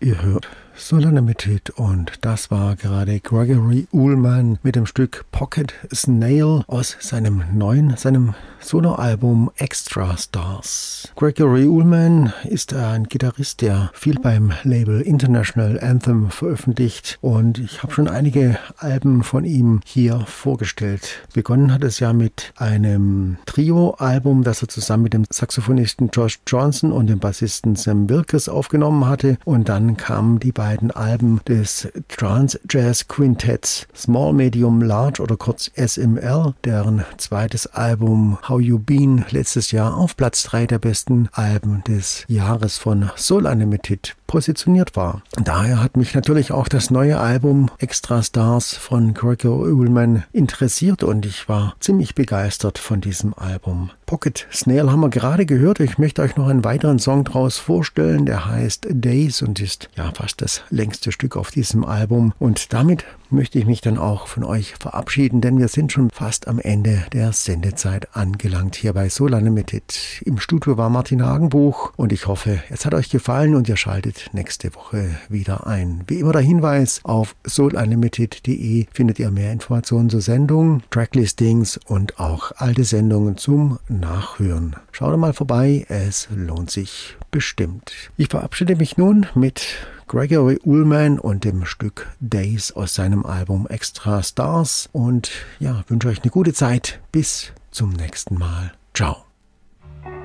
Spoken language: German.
Ihr hört Soul Unlimited und das war gerade Gregory Ullman mit dem Stück Pocket Snail aus seinem Soloalbum Extra Stars. Gregory Ullman ist ein Gitarrist, der viel beim Label International Anthem veröffentlicht und ich habe schon einige Alben von ihm hier vorgestellt. Begonnen hat es ja mit einem Trio-Album, das er zusammen mit dem Saxophonisten Josh Johnson und dem Bassisten Sam Wilkes aufgenommen hatte, und dann kamen die beiden Alben des Trance Jazz Quintetts Small, Medium, Large oder kurz SML, deren zweites Album How You Been letztes Jahr auf Platz 3 der besten Alben des Jahres von Soul Unlimited positioniert war. Daher hat mich natürlich auch das neue Album Extra Stars von Gregory Ullman interessiert und ich war ziemlich begeistert von diesem Album. Pocket Snail haben wir gerade gehört. Ich möchte euch noch einen weiteren Song draus vorstellen, der heißt Days und ist ja fast das längste Stück auf diesem Album. Und damit möchte ich mich dann auch von euch verabschieden, denn wir sind schon fast am Ende der Sendezeit angelangt hier bei Soul Unlimited. Im Studio war Martin Hagenbuch und ich hoffe, es hat euch gefallen und ihr schaltet nächste Woche wieder ein. Wie immer der Hinweis, auf soulunlimited.de findet ihr mehr Informationen zur Sendung, Tracklistings und auch alte Sendungen zum Nachhören. Schaut mal vorbei, es lohnt sich bestimmt. Ich verabschiede mich nun mit Gregory Ullman und dem Stück Days aus seinem Album Extra Stars und ja, wünsche euch eine gute Zeit. Bis zum nächsten Mal. Ciao.